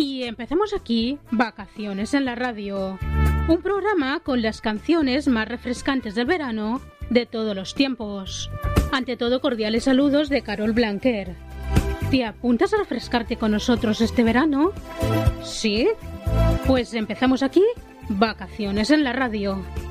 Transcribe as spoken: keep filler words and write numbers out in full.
Y empecemos aquí, Vacaciones en la Radio. Un programa con las canciones más refrescantes del verano de todos los tiempos. Ante todo, cordiales saludos de Carol Blanquer. ¿Te apuntas a refrescarte con nosotros este verano? ¿Sí? Pues empezamos aquí, Vacaciones en la Radio.